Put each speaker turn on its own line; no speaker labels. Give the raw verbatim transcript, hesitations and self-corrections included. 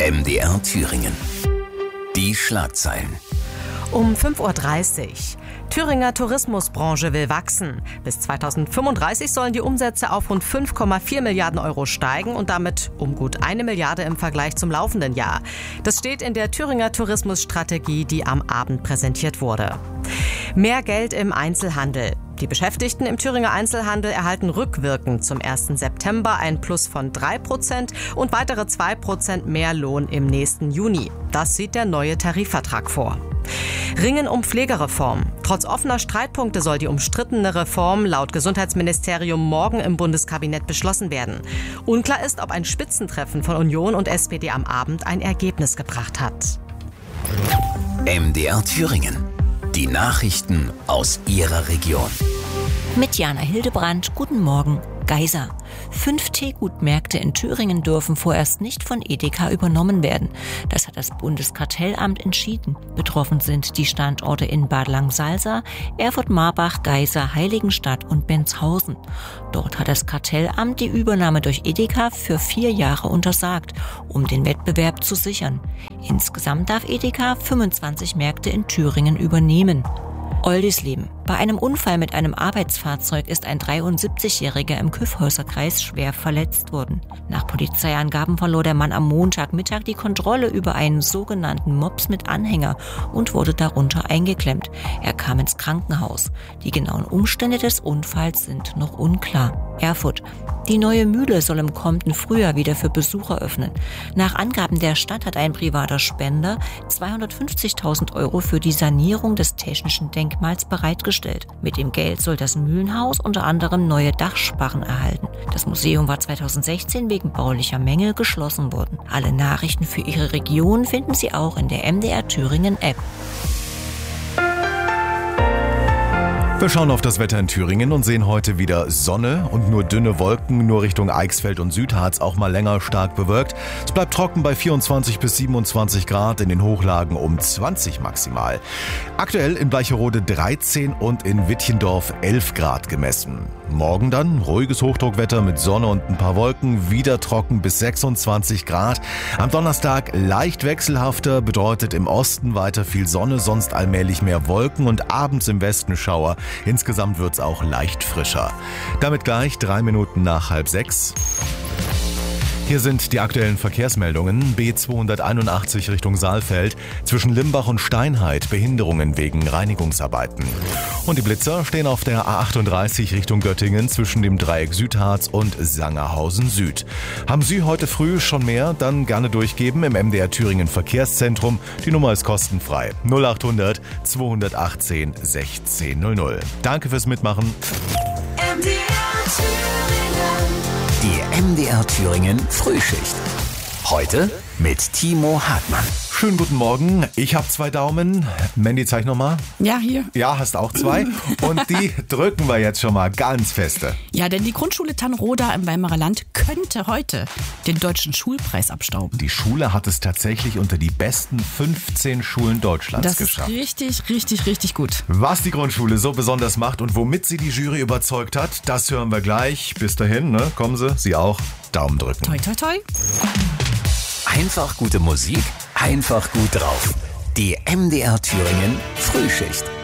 M D R Thüringen. Die Schlagzeilen.
Um fünf Uhr dreißig. Thüringer Tourismusbranche will wachsen. Bis zweitausendfünfunddreißig sollen die Umsätze auf rund fünf Komma vier Milliarden Euro steigen und damit um gut eine Milliarde im Vergleich zum laufenden Jahr. Das steht in der Thüringer Tourismusstrategie, die am Abend präsentiert wurde. Mehr Geld im Einzelhandel. Die Beschäftigten im Thüringer Einzelhandel erhalten rückwirkend zum ersten September ein Plus von drei Prozent und weitere zwei Prozent mehr Lohn im nächsten Juni. Das sieht der neue Tarifvertrag vor. Ringen um Pflegereform. Trotz offener Streitpunkte soll die umstrittene Reform laut Gesundheitsministerium morgen im Bundeskabinett beschlossen werden. Unklar ist, ob ein Spitzentreffen von Union und S P D am Abend ein Ergebnis gebracht hat.
M D R Thüringen. Die Nachrichten aus Ihrer Region.
Mit Jana Hildebrand, guten Morgen. Geisa. Fünf Teegutmärkte in Thüringen dürfen vorerst nicht von Edeka übernommen werden. Das hat das Bundeskartellamt entschieden. Betroffen sind die Standorte in Bad Langsalza, Erfurt-Marbach, Geisa, Heiligenstadt und Benzhausen. Dort hat das Kartellamt die Übernahme durch Edeka für vier Jahre untersagt, um den Wettbewerb zu sichern. Insgesamt darf Edeka fünfundzwanzig Märkte in Thüringen übernehmen. Oldisleben. Bei einem Unfall mit einem Arbeitsfahrzeug ist ein dreiundsiebzigjähriger im Kyffhäuserkreis schwer verletzt worden. Nach Polizeiangaben verlor der Mann am Montagmittag die Kontrolle über einen sogenannten Mops mit Anhänger und wurde darunter eingeklemmt. Er kam ins Krankenhaus. Die genauen Umstände des Unfalls sind noch unklar. Erfurt. Die neue Mühle soll im kommenden Frühjahr wieder für Besucher öffnen. Nach Angaben der Stadt hat ein privater Spender zweihundertfünfzigtausend Euro für die Sanierung des technischen Denkmals bereitgestellt. Mit dem Geld soll das Mühlenhaus unter anderem neue Dachsparren erhalten. Das Museum war zweitausendsechzehn wegen baulicher Mängel geschlossen worden. Alle Nachrichten für Ihre Region finden Sie auch in der M D R Thüringen App.
Wir schauen auf das Wetter in Thüringen und sehen heute wieder Sonne und nur dünne Wolken, nur Richtung Eichsfeld und Südharz auch mal länger stark bewölkt. Es bleibt trocken bei vierundzwanzig bis siebenundzwanzig Grad, in den Hochlagen um zwanzig maximal. Aktuell in Bleicherode dreizehn und in Wittchendorf elf Grad gemessen. Morgen dann ruhiges Hochdruckwetter mit Sonne und ein paar Wolken, wieder trocken bis sechsundzwanzig Grad. Am Donnerstag leicht wechselhafter, bedeutet im Osten weiter viel Sonne, sonst allmählich mehr Wolken und abends im Westen Schauer. Insgesamt wird's auch leicht frischer. Damit gleich drei Minuten nach halb sechs. Hier sind die aktuellen Verkehrsmeldungen. B zweihunderteinundachtzig Richtung Saalfeld. Zwischen Limbach und Steinheit Behinderungen wegen Reinigungsarbeiten. Und die Blitzer stehen auf der A achtunddreißig Richtung Göttingen zwischen dem Dreieck Südharz und Sangerhausen Süd. Haben Sie heute früh schon mehr? Dann gerne durchgeben im M D R Thüringen Verkehrszentrum. Die Nummer ist kostenfrei. null achthundert zweihundertachtzehn sechzehn null null. Danke fürs Mitmachen.
M D R Thüringen. Die M D R Thüringen Frühschicht. Heute mit Timo Hartmann.
Schönen guten Morgen. Ich habe zwei Daumen. Mandy, zeig nochmal.
Ja, hier.
Ja, hast auch zwei. Und die drücken wir jetzt schon mal ganz feste.
Ja, denn die Grundschule Tannroda im Weimarer Land könnte heute den deutschen Schulpreis abstauben.
Die Schule hat es tatsächlich unter die besten fünfzehn Schulen Deutschlands
das
geschafft.
Das ist richtig, richtig, richtig gut.
Was die Grundschule so besonders macht und womit sie die Jury überzeugt hat, das hören wir gleich. Bis dahin, ne? Kommen Sie, Sie auch. Daumen drücken.
Toi, toi, toi.
Einfach gute Musik, einfach gut drauf. Die M D R Thüringen Frühschicht.